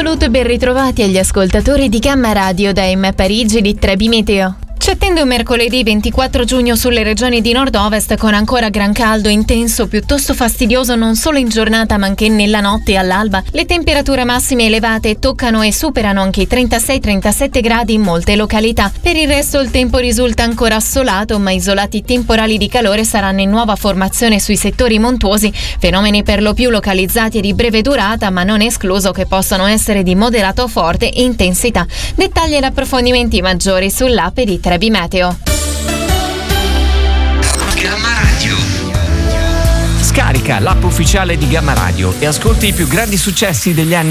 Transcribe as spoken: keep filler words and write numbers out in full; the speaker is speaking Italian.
saluto e ben ritrovati agli ascoltatori di Gamma Radio da M Parigi di Trebi Meteo. Ci attende un mercoledì ventiquattro giugno sulle regioni di nord-ovest con ancora gran caldo intenso, piuttosto fastidioso non solo in giornata ma anche nella notte e all'alba. Le temperature massime elevate toccano e superano anche i trentasei trentasette gradi in molte località. Per il resto il tempo risulta ancora assolato, ma isolati temporali di calore saranno in nuova formazione sui settori montuosi, fenomeni per lo più localizzati e di breve durata, ma non è escluso che possano essere di moderato o forte intensità. Dettagli ed approfondimenti maggiori sull'app di Trebi Meteo. Gamma Radio. Scarica l'app ufficiale di Gamma Radio e ascolti i più grandi successi degli anni